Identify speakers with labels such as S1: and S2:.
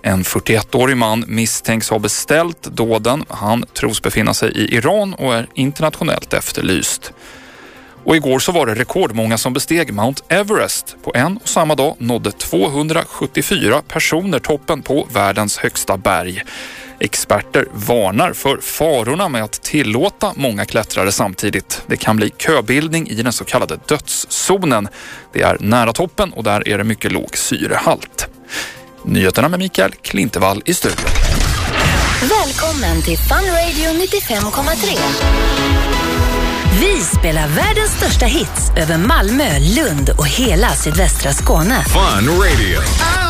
S1: En 41-årig man misstänks ha beställt dåden. Han tros befinna sig i Iran och är internationellt efterlyst. Och igår så var det rekordmånga som besteg Mount Everest. På en och samma dag nådde 274 personer toppen på världens högsta berg. Experter varnar för farorna med att tillåta många klättrare samtidigt. Det kan bli köbildning i den så kallade dödszonen. Det är nära toppen och där är det mycket låg syrehalt. Nyheterna med Mikael Klintevall i studion.
S2: Välkommen till Fun Radio 95,3. Vi spelar världens största hits över Malmö, Lund och hela sydvästra Skåne.
S3: Fun Radio.